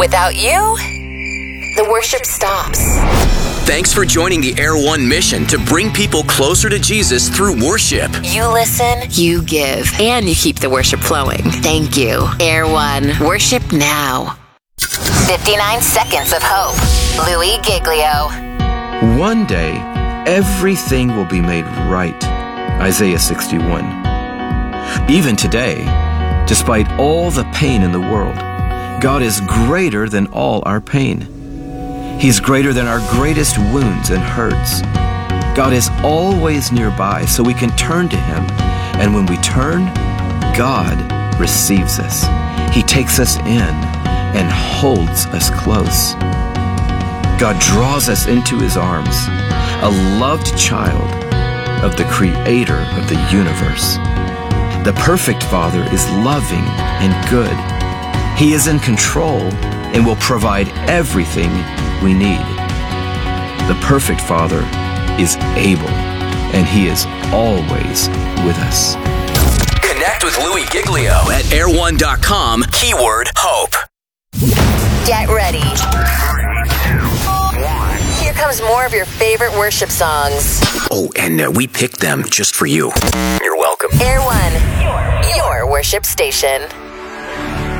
Without you, the worship stops. Thanks for joining the Air One mission to bring people closer to Jesus through worship. You listen, you give, and you keep the worship flowing. Thank you. Air One, worship now. 59 Seconds of Hope. Louis Giglio. One day, everything will be made right. Isaiah 61. Even today, despite all the pain in the world, God is greater than all our pain. He's greater than our greatest wounds and hurts. God is always nearby, so we can turn to Him. And when we turn, God receives us. He takes us in and holds us close. God draws us into His arms, a loved child of the Creator of the universe. The perfect Father is loving and good. He is in control and will provide everything we need. The perfect Father is able, and He is always with us. Connect with Louis Giglio at air1.com, keyword hope. Get ready. Here comes more of your favorite worship songs. Oh, and we picked them just for you. You're welcome. Air One, your worship station.